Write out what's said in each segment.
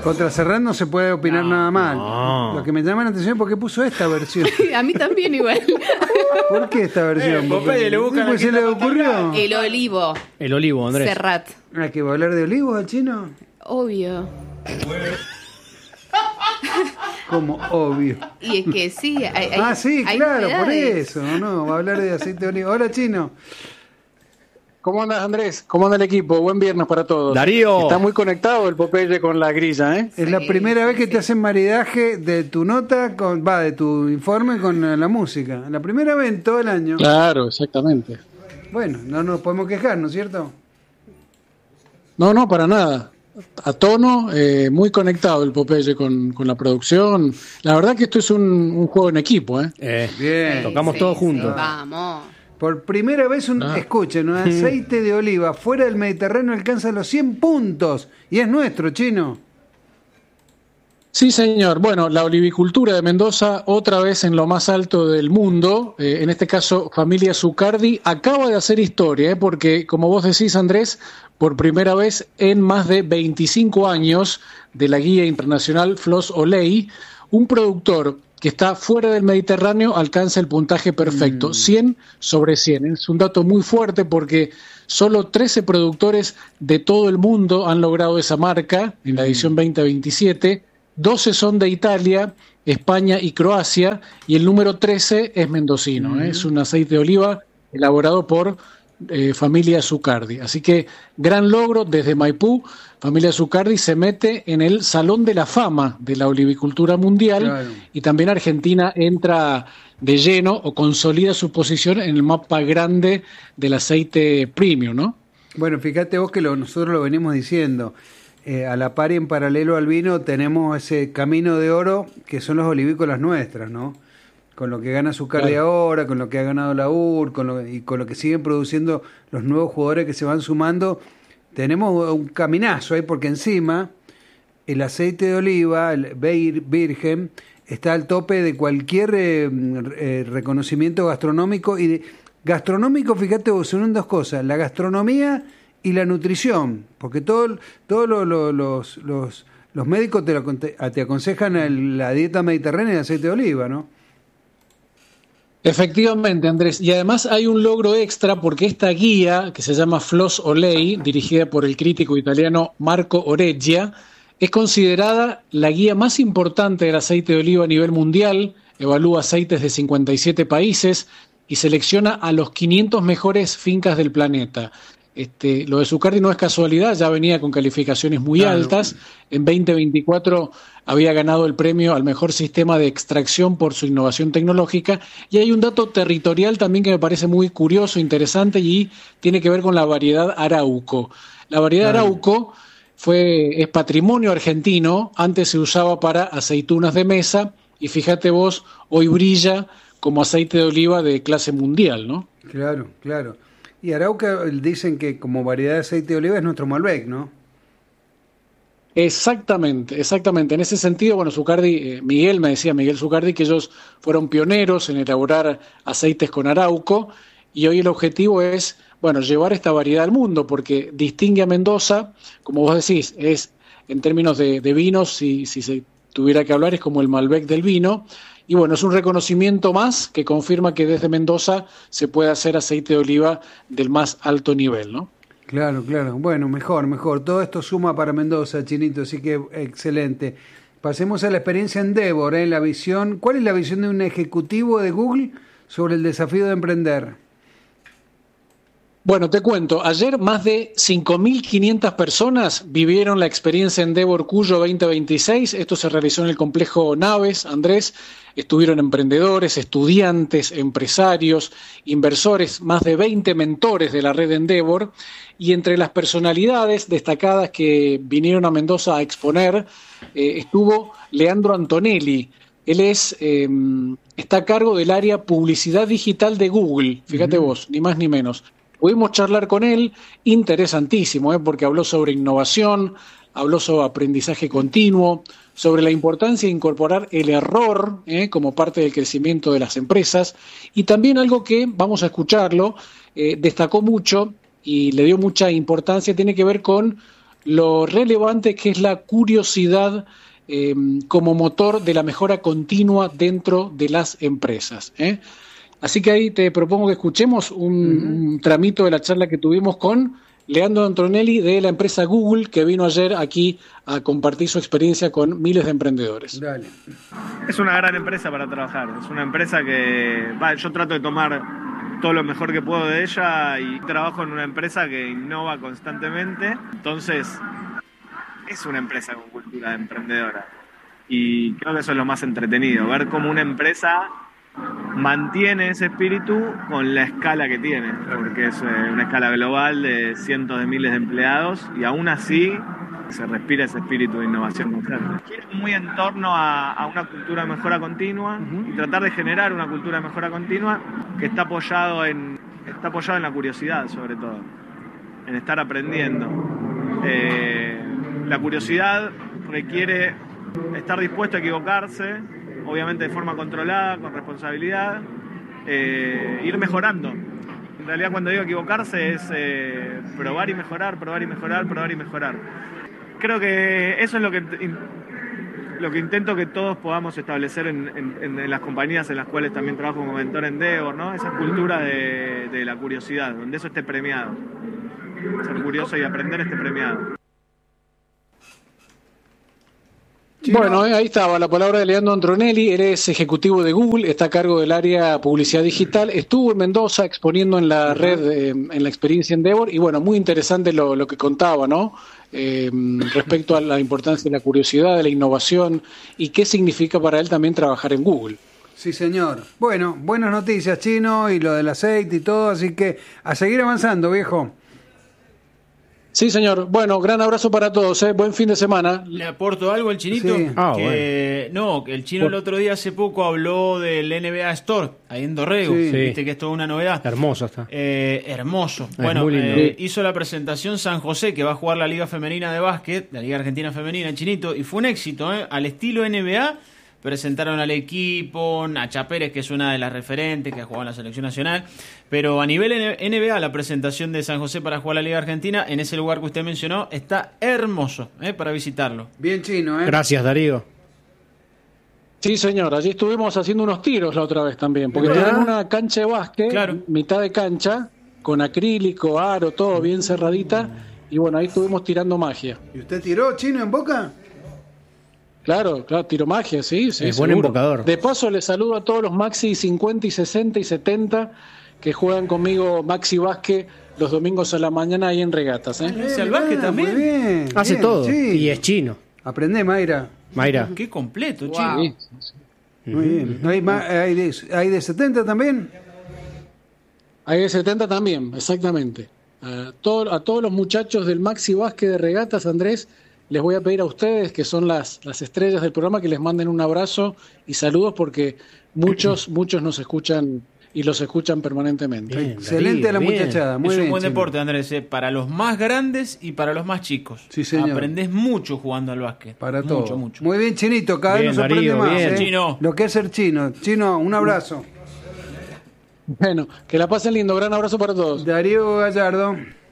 Contra Serrat no se puede opinar nada mal. No. Lo que me llama la atención es por qué puso esta versión. A mí también igual. ¿Por qué esta versión? Popeye le busca la ¿Pues se quinta le ocurrió? El olivo. El olivo, Andrés. Serrat. ¿Hay que hablar de olivos al chino? Obvio. Como obvio. Y es que sí. Sí, hay claro, por novedades. eso. No, va a hablar de aceite de oliva. Hola, chino. ¿Cómo andas, Andrés? ¿Cómo anda el equipo? Buen viernes para todos. Darío. Está muy conectado el Popeye con la grilla, ¿eh? Es la primera vez que te hacen maridaje de tu nota, de tu informe con la música. La primera vez en todo el año. Claro, exactamente. Bueno, no nos podemos quejar, ¿no es cierto? No, para nada. A tono, muy conectado el Popeye con la producción. La verdad que esto es un juego en equipo, ¿eh? Bien. Tocamos Sí, todos sí, juntos. Vamos. Por primera vez, escuchen, un aceite de oliva fuera del Mediterráneo alcanza los 100 puntos. Y es nuestro, chino. Sí, señor. Bueno, la olivicultura de Mendoza, otra vez en lo más alto del mundo. En este caso, familia Zucardi acaba de hacer historia, porque, como vos decís, Andrés, por primera vez en más de 25 años de la guía internacional Flos Olei, un productor que está fuera del Mediterráneo alcanza el puntaje perfecto, 100 sobre 100. Es un dato muy fuerte porque solo 13 productores de todo el mundo han logrado esa marca en la edición 2027, 12 son de Italia, España y Croacia, y el número 13 es mendocino. Es un aceite de oliva elaborado por familia Zucardi. Así que gran logro desde Maipú. Familia Zucardi se mete en el Salón de la Fama de la olivicultura mundial. Claro. Y también Argentina entra de lleno o consolida su posición en el mapa grande del aceite premium, ¿no? Bueno, fíjate vos que nosotros lo venimos diciendo. A la par y en paralelo al vino tenemos ese camino de oro que son los olivícolas nuestras, ¿no? Con lo que gana Zucardi ahora, con lo que ha ganado la UR, y con lo que siguen produciendo los nuevos jugadores que se van sumando, tenemos un caminazo ahí, porque encima el aceite de oliva, el virgen, está al tope de cualquier reconocimiento gastronómico. Y gastronómico, fíjate vos, son dos cosas, la gastronomía y la nutrición, porque todos los médicos te aconsejan la dieta mediterránea de aceite de oliva, ¿no? Efectivamente, Andrés. Y además hay un logro extra porque esta guía, que se llama Flos Olei, dirigida por el crítico italiano Marco Oreggia, es considerada la guía más importante del aceite de oliva a nivel mundial, evalúa aceites de 57 países y selecciona a los 500 mejores fincas del planeta. Lo de Zucardi no es casualidad, ya venía con calificaciones muy altas. En 2024 había ganado el premio al mejor sistema de extracción por su innovación tecnológica. Y hay un dato territorial también que me parece muy curioso, interesante, y tiene que ver con la variedad Arauco. La variedad Arauco es patrimonio argentino, antes se usaba para aceitunas de mesa, y fíjate vos, hoy brilla como aceite de oliva de clase mundial, ¿no? Claro, claro. Y Arauca dicen que como variedad de aceite de oliva es nuestro Malbec, ¿no? Exactamente. En ese sentido, bueno, Zucardi, Miguel Zucardi, que ellos fueron pioneros en elaborar aceites con Arauco, y hoy el objetivo es, bueno, llevar esta variedad al mundo, porque distingue a Mendoza, como vos decís, es en términos de vinos, si se tuviera que hablar, es como el Malbec del vino. Y bueno, es un reconocimiento más que confirma que desde Mendoza se puede hacer aceite de oliva del más alto nivel, ¿no? Claro. Bueno, mejor. Todo esto suma para Mendoza, Chinito, así que excelente. Pasemos a la experiencia Endeavor, la visión. ¿Cuál es la visión de un ejecutivo de Google sobre el desafío de emprender? Bueno, te cuento, ayer más de 5.500 personas vivieron la experiencia Endeavor Cuyo 2026, esto se realizó en el complejo Naves, Andrés, estuvieron emprendedores, estudiantes, empresarios, inversores, más de 20 mentores de la red Endeavor, y entre las personalidades destacadas que vinieron a Mendoza a exponer, estuvo Leandro Antonelli. Él está a cargo del área publicidad digital de Google, fíjate vos, ni más ni menos. Pudimos charlar con él, interesantísimo, porque habló sobre innovación, habló sobre aprendizaje continuo, sobre la importancia de incorporar el error como parte del crecimiento de las empresas, y también algo que, vamos a escucharlo, destacó mucho y le dio mucha importancia, tiene que ver con lo relevante que es la curiosidad como motor de la mejora continua dentro de las empresas. Así que ahí te propongo que escuchemos un tramito de la charla que tuvimos con Leandro Antonelli de la empresa Google, que vino ayer aquí a compartir su experiencia con miles de emprendedores. Dale. Es una gran empresa para trabajar, es una empresa que yo trato de tomar todo lo mejor que puedo de ella y trabajo en una empresa que innova constantemente, entonces es una empresa con cultura emprendedora y creo que eso es lo más entretenido, ver cómo una empresa mantiene ese espíritu con la escala que tiene, porque es una escala global de cientos de miles de empleados y aún así se respira ese espíritu de innovación constante. Quiero muy en torno a una cultura de mejora continua y tratar de generar una cultura de mejora continua que está apoyado en la curiosidad, sobre todo, en estar aprendiendo. La curiosidad requiere estar dispuesto a equivocarse, obviamente de forma controlada, con responsabilidad, ir mejorando. En realidad cuando digo equivocarse es probar y mejorar, probar y mejorar, probar y mejorar. Creo que eso es lo que intento que todos podamos establecer en las compañías en las cuales también trabajo como mentor en Endeavor, ¿no? Esa cultura de la curiosidad, donde eso esté premiado. Ser curioso y aprender esté premiado. Bueno, ahí estaba la palabra de Leandro Antonelli. Él es ejecutivo de Google, está a cargo del área publicidad digital, estuvo en Mendoza exponiendo en la red, en la experiencia Endeavor, y bueno, muy interesante lo que contaba, ¿no? Respecto a la importancia de la curiosidad, de la innovación, y qué significa para él también trabajar en Google. Sí, señor. Bueno, buenas noticias, Chino, y lo del aceite y todo, así que a seguir avanzando, viejo. Sí, señor. Bueno, gran abrazo para todos, ¿eh? Buen fin de semana. ¿Le aporto algo al Chinito? Sí. Bueno. No, el Chino el otro día hace poco habló del NBA Store, ahí en Dorrego. Sí. Viste que es toda una novedad. Hermoso está. Hermoso. Es Bueno, muy lindo. hizo la presentación San José, que va a jugar la Liga Femenina de Básquet, la Liga Argentina Femenina, Chinito, y fue un éxito, al estilo NBA. Presentaron al equipo, Nacha Pérez, que es una de las referentes que ha jugado en la selección nacional, pero a nivel NBA, la presentación de San José para jugar la Liga Argentina, en ese lugar que usted mencionó, está hermoso para visitarlo. Bien, Chino, ¿eh? Gracias, Darío. Sí, señor. Allí estuvimos haciendo unos tiros la otra vez también, porque ¿Verdad? tienen una cancha de básquet, Claro. mitad de cancha, con acrílico, aro, todo bien cerradita, y bueno, ahí estuvimos tirando magia. ¿Y usted tiró, Chino, en Boca? Claro, tiro magia, sí, Es buen seguro. embocador. De paso, les saludo a todos los Maxi 50 y 60 y 70 que juegan conmigo Maxi Básquet los domingos a la mañana ahí en regatas. ¿Es al básquet también? Muy bien. Hace bien, todo. Sí. Y es chino. Aprendé, Mayra. Mayra. Qué completo, Wow. chico. Muy bien. ¿Hay de 70 también? Ahí de 70 también, exactamente. A todos los muchachos del Maxi Básquet de regatas, Andrés, les voy a pedir a ustedes, que son las estrellas del programa, que les manden un abrazo y saludos, porque muchos nos escuchan y los escuchan permanentemente. Bien, Excelente Darío, la bien. muchachada. Muy Es bien, un buen Chino. deporte, Andrés, para los más grandes y para los más chicos. Sí, señor. Aprendés mucho jugando al básquet. Para mucho, todo. Mucho. Muy bien, Chinito. Cada vez Bien, nos aprende Darío, más. bien. Chino. Lo que es ser chino. Chino, un abrazo. Bueno, que la pasen lindo. Gran abrazo para todos. Darío Gallardo.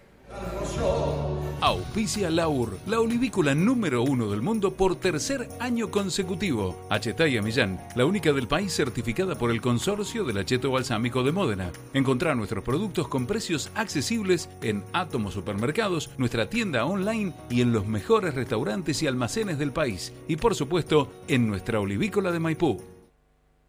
Auspicia Laur, la olivícola número 1 del mundo por tercer año consecutivo. Achetaya Millán, la única del país certificada por el Consorcio del Acheto Balsámico de Módena. Encontrá nuestros productos con precios accesibles en Átomo Supermercados, nuestra tienda online y en los mejores restaurantes y almacenes del país. Y por supuesto, en nuestra olivícola de Maipú.